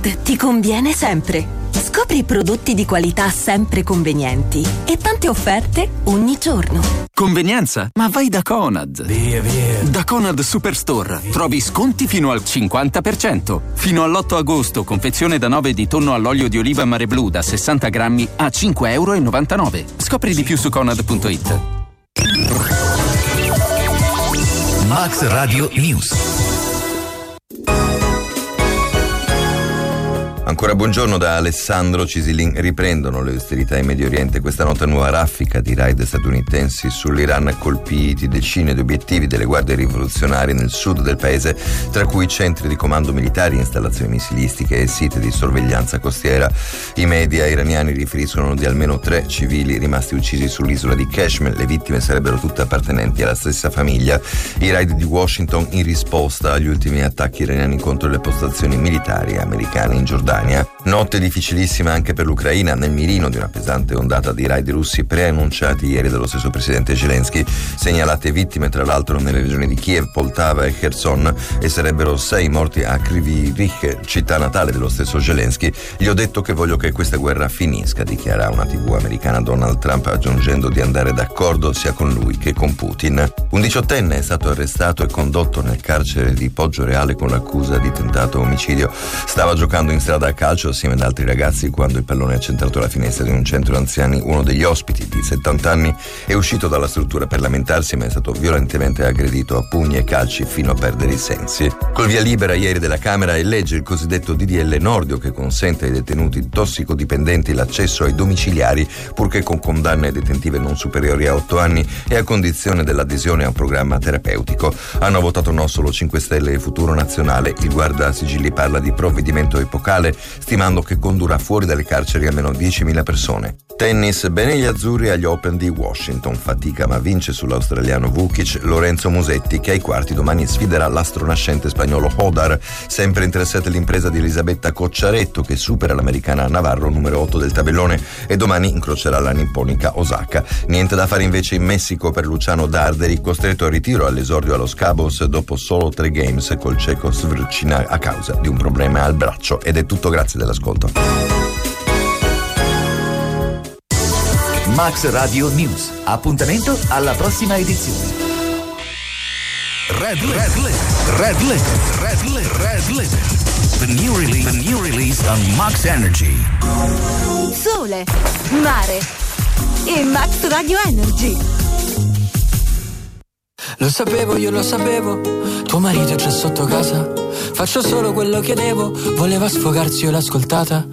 Conad ti conviene sempre. Scopri prodotti di qualità sempre convenienti e tante offerte ogni giorno. Convenienza? Ma vai da Conad. Via. Da Conad Superstore trovi sconti fino al 50%. Fino all'8 agosto, confezione da 9 di tonno all'olio di oliva Mare Blu da 60 grammi a €5,99. Scopri di più su Conad.it. Max Radio News. Ancora buongiorno da Alessandro Cisilin. Riprendono le ostilità in Medio Oriente. Questa notte nuova raffica di raid statunitensi sull'Iran, colpiti decine di obiettivi delle guardie rivoluzionarie nel sud del paese, tra cui centri di comando militari, installazioni missilistiche e siti di sorveglianza costiera. I media iraniani riferiscono di almeno 3 civili rimasti uccisi sull'isola di Kashmir. Le vittime sarebbero tutte appartenenti alla stessa famiglia. I raid di Washington in risposta agli ultimi attacchi iraniani contro le postazioni militari americane in Giordania. Notte difficilissima anche per l'Ucraina, nel mirino di una pesante ondata di raid russi preannunciati ieri dallo stesso presidente Zelensky. Segnalate vittime tra l'altro nelle regioni di Kiev, Poltava e Kherson, e sarebbero 6 morti a Kryvyi Rih, città natale dello stesso Zelensky. Gli ho detto che voglio che questa guerra finisca, dichiara una TV americana Donald Trump, aggiungendo di andare d'accordo sia con lui che con Putin. Un 18enne è stato arrestato e condotto nel carcere di Poggioreale con l'accusa di tentato omicidio. Stava giocando in strada a calcio assieme ad altri ragazzi quando il pallone ha centrato la finestra di un centro anziani. Uno degli ospiti, di 70 anni, è uscito dalla struttura per lamentarsi, ma è stato violentemente aggredito a pugni e calci fino a perdere i sensi. Col via libera ieri della Camera è legge il cosiddetto DDL Nordio, che consente ai detenuti tossicodipendenti l'accesso ai domiciliari, purché con condanne detentive non superiori a 8 anni e a condizione dell'adesione a un programma terapeutico. Hanno votato no solo 5 Stelle e Futuro Nazionale. Il guardasigilli parla di provvedimento epocale, stimando che condurrà fuori dalle carceri almeno 10.000 persone. Tennis, bene gli azzurri agli Open di Washington. Fatica ma vince sull'australiano Vukic Lorenzo Musetti, che ai quarti domani sfiderà l'astronascente spagnolo Hodar. Sempre in 3-7 l'impresa di Elisabetta Cocciaretto, che supera l'americana Navarro, numero 8 del tabellone, e domani incrocerà la nipponica Osaka. Niente da fare invece in Messico per Luciano Darderi, costretto al ritiro all'esordio a Los Cabos dopo solo 3 games col ceco Svrčina a causa di un problema al braccio. Ed è tutto, grazie dell'ascolto. Max Radio News. Appuntamento alla prossima edizione. Red Limit. The new release on Max Energy. Sole, mare e Max Radio Energy. Lo sapevo, io lo sapevo, tuo marito c'è sotto casa. Faccio solo quello che devo, voleva sfogarsi, io l'ho ascoltata.